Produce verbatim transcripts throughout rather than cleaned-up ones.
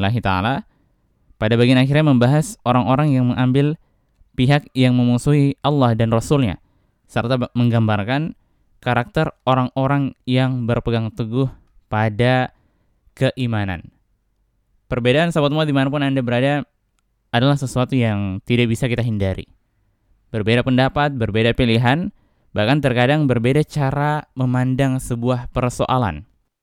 biidznillah ta'ala. Pada bagian akhirnya membahas orang-orang yang mengambil pihak yang memusuhi Allah dan Rasulnya, serta menggambarkan karakter orang-orang yang berpegang teguh pada keimanan. Perbedaan sahabat semua dimanapun Anda berada adalah sesuatu yang tidak bisa kita hindari. Berbeda pendapat, berbeda pilihan, bahkan terkadang berbeda cara memandang sebuah persoalan.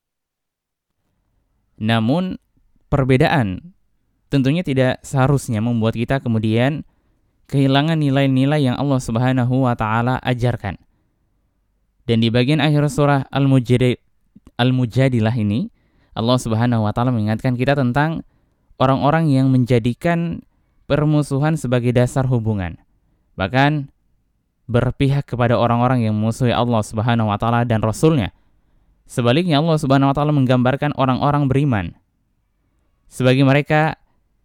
Namun perbedaan tentunya tidak seharusnya membuat kita kemudian kehilangan nilai-nilai yang Allah Subhanahu wa taala ajarkan. Dan di bagian akhir surah Al-Mujadilah ini, Allah Subhanahu wa taala mengingatkan kita tentang orang-orang yang menjadikan permusuhan sebagai dasar hubungan. Bahkan berpihak kepada orang-orang yang memusuhi Allah Subhanahu wa taala dan Rasulnya. Sebaliknya Allah Subhanahu wa taala menggambarkan orang-orang beriman sebagai mereka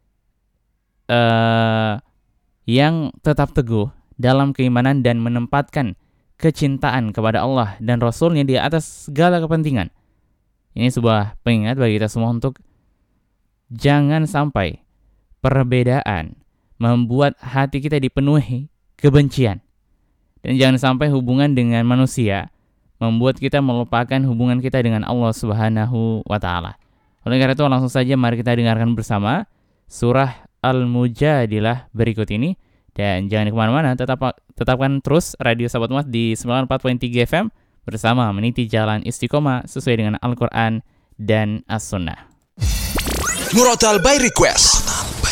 Uh, yang tetap teguh dalam keimanan dan menempatkan kecintaan kepada Allah dan Rasulnya di atas segala kepentingan. Ini sebuah pengingat bagi kita semua untuk jangan sampai perbedaan membuat hati kita dipenuhi kebencian. Dan jangan sampai hubungan dengan manusia membuat kita melupakan hubungan kita dengan Allah Subhanahu wa taala. Oleh karena itu langsung saja mari kita dengarkan bersama surah Al-Mujadilah berikut ini. Dan jangan kemana-mana, tetap, tetapkan terus Radio Sahabat Umat di sembilan puluh empat koma tiga F M bersama meniti jalan istiqomah sesuai dengan Al-Quran dan As-Sunnah. Murotal by Request.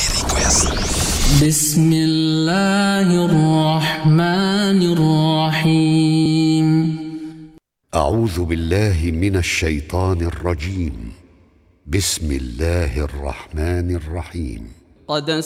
Bismillahirrahmanirrahim. A'udzu billahi minasy syaithanir rajim. Bismillahirrahmanirrahim. قد